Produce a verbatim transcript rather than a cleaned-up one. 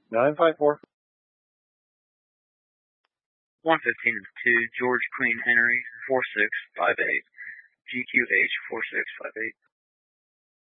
nine five four. one fifteen to George Queen Henry four six five eight. G Q H four six five eight.